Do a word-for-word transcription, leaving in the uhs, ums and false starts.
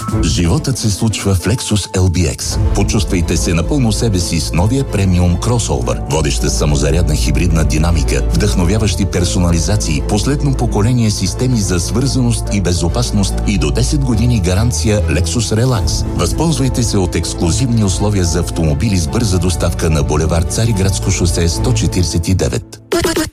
Животът се случва в Lexus ел би екс. Почувствайте се напълно себе си с новия премиум кросовър. Водеща самозарядна хибридна динамика, вдъхновяващи персонализации, последно поколение системи за свързаност и безопасност и до десет години гаранция Lexus Relax. Възползвайте се от ексклузивни условия за автомобили с бърза доставка на булевард Цариградско шосе сто четиридесет и девет.